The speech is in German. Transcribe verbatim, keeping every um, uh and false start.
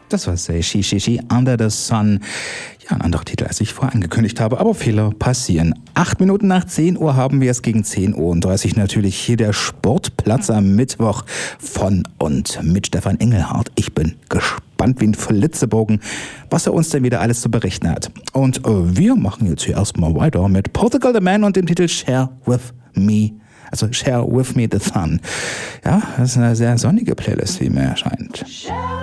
Das war Say She She She Under the Sun. Ja, ein anderer Titel, als ich vorher angekündigt habe, aber Fehler passieren. Acht Minuten nach zehn Uhr haben wir es, gegen zehn Uhr dreißig natürlich hier der Sportplatz am Mittwoch von und mit Stefan Engelhardt. Ich bin gespannt wie ein Flitzebogen, was er uns denn wieder alles zu berichten hat. Und äh, wir machen jetzt hier erstmal weiter mit Portugal the Man und dem Titel Share With Me. Also Share With Me the Sun. Ja, das ist eine sehr sonnige Playlist, wie mir erscheint.